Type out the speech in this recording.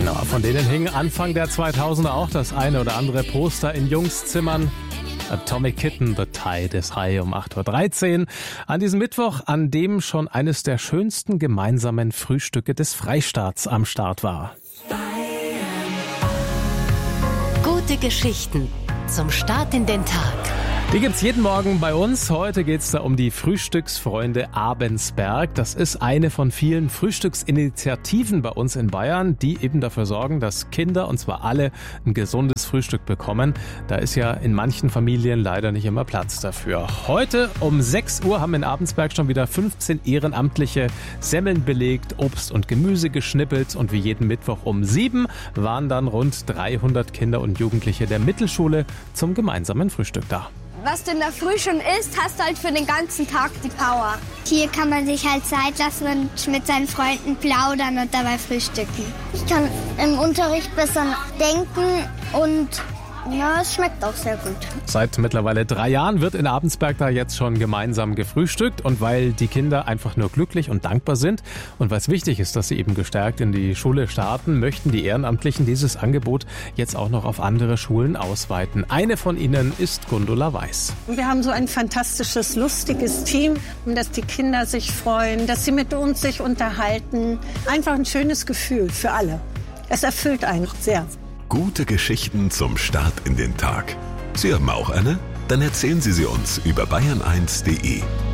Na, von denen hing Anfang der 2000er auch das eine oder andere Poster in Jungszimmern. Atomic Kitten, The Tide is High um 8.13 Uhr. An diesem Mittwoch, an dem schon eines der schönsten gemeinsamen Frühstücke des Freistaats am Start war. Gute Geschichten zum Start in den Tag. Die gibt's jeden Morgen bei uns. Heute geht's da um die Frühstücksfreunde Abensberg. Das ist eine von vielen Frühstücksinitiativen bei uns in Bayern, die eben dafür sorgen, dass Kinder, und zwar alle, ein gesundes Frühstück bekommen. Da ist ja in manchen Familien leider nicht immer Platz dafür. Heute um 6 Uhr haben in Abensberg schon wieder 15 Ehrenamtliche Semmeln belegt, Obst und Gemüse geschnippelt und wie jeden Mittwoch um 7 waren dann rund 300 Kinder und Jugendliche der Mittelschule zum gemeinsamen Frühstück da. Was du in der Früh schon isst, hast du halt für den ganzen Tag die Power. Hier kann man sich halt Zeit lassen und mit seinen Freunden plaudern und dabei frühstücken. Ich kann im Unterricht besser denken und ja, es schmeckt auch sehr gut. Seit mittlerweile 3 Jahren wird in Abensberg da jetzt schon gemeinsam gefrühstückt. Und weil die Kinder einfach nur glücklich und dankbar sind und weil es wichtig ist, dass sie eben gestärkt in die Schule starten, möchten die Ehrenamtlichen dieses Angebot jetzt auch noch auf andere Schulen ausweiten. Eine von ihnen ist Gundula Weiß. Wir haben so ein fantastisches, lustiges Team, dass die Kinder sich freuen, dass sie mit uns sich unterhalten. Einfach ein schönes Gefühl für alle. Es erfüllt einen sehr. Gute Geschichten zum Start in den Tag. Sie haben auch eine? Dann erzählen Sie sie uns über bayern1.de.